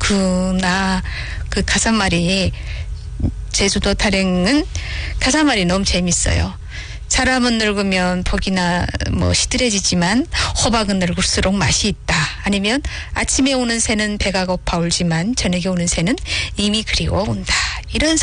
그 가사말이 제주도 타령은 가사말이 너무 재밌어요. 사람은 늙으면 복이나 시들해지지만 호박은 늙을수록 맛이 있다. 아니면 아침에 오는 새는 배가 고파 울지만 저녁에 오는 새는 이미 그리워 온다. 이런